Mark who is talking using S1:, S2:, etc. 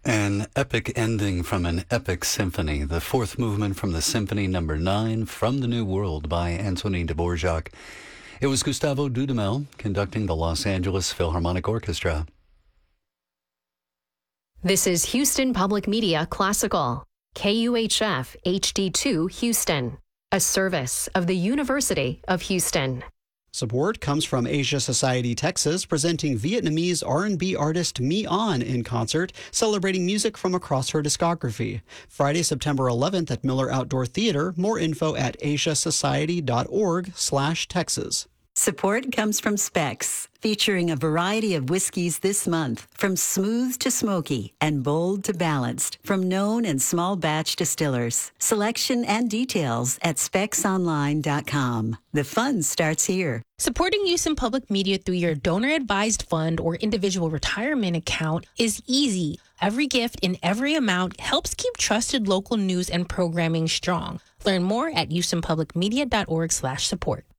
S1: An epic ending from an epic symphony, the fourth movement from the Symphony No. 9 from the New World by Antonin Dvorak. It was Gustavo Dudamel conducting the Los Angeles Philharmonic Orchestra.
S2: This is Houston Public Media Classical, KUHF HD2 Houston, a service of the University of Houston.
S3: Support comes from Asia Society Texas, presenting Vietnamese R&B artist Mi An in concert, celebrating music from across her discography. Friday, September 11th at Miller Outdoor Theater. More info at asiasociety.org/Texas.
S4: Support comes from Specs, featuring a variety of whiskeys this month, from smooth to smoky and bold to balanced, from known and small batch distillers. Selection and details at specsonline.com. The fun starts here.
S5: Supporting Houston Public Media through your donor-advised fund or individual retirement account is easy. Every gift in every amount helps keep trusted local news and programming strong. Learn more at houstonpublicmedia.org/support.